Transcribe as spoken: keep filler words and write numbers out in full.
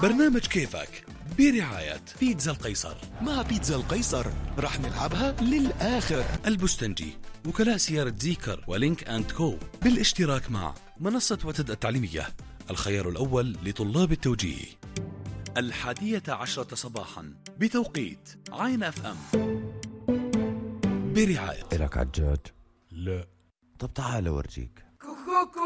برنامج كيفك برعاية بيتزا القيصر. مع بيتزا القيصر رح نلعبها للآخر. البستنجي، وكلاء سيارة زيكر ولينك أند كو، بالاشتراك مع منصة وتد التعليمية، الخيار الأول لطلاب التوجيه. الحادية عشرة صباحا بتوقيت عين أف أم برعاية. إلك عجاج؟ لا. طب تعال أورجيك.